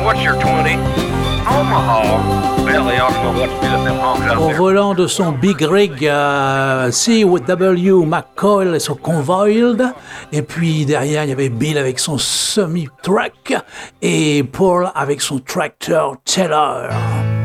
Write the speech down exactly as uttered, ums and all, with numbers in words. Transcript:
what's your twenty? Omaha. Well, they ought to know what to do with them honks out Au there. volant de son big rig euh, C W McCoy et son Convoiled. Et puis derrière, il y avait Bill avec son semi-truck et Paul avec son tractor Taylor.